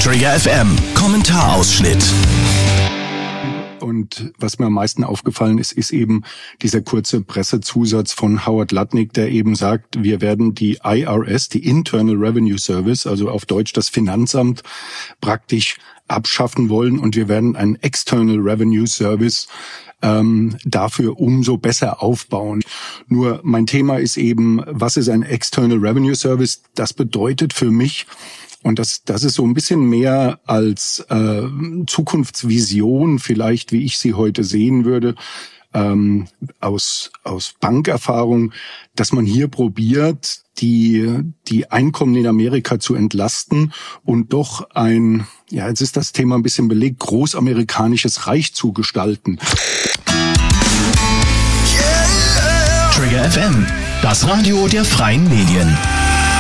Trigger FM, Kommentarausschnitt. Und was mir am meisten aufgefallen ist, ist eben dieser kurze Pressezusatz von Howard Lutnick, der eben sagt, wir werden die IRS, die Internal Revenue Service, also auf Deutsch das Finanzamt, praktisch abschaffen wollen und wir werden einen External Revenue Service dafür umso besser aufbauen. Nur mein Thema ist eben, was ist ein External Revenue Service? Das bedeutet für mich, und das ist so ein bisschen mehr als Zukunftsvision vielleicht, wie ich sie heute sehen würde, aus Bankerfahrung, dass man hier probiert, die Einkommen in Amerika zu entlasten und doch jetzt ist das Thema ein bisschen belegt, großamerikanisches Reich zu gestalten. Trigger FM, das Radio der freien Medien.